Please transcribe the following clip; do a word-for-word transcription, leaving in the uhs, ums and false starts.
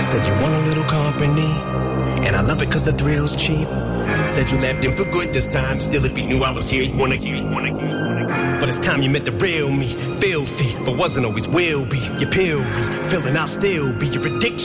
Said you want a little company, and I love it cause the thrill's cheap. Said you left him for good this time. Still, if he knew I was here, he'd wanna hear, he'd wanna hear. But it's time you met the real me. Filthy, but wasn't always will be. Your pill be, feeling I'll still be your addiction.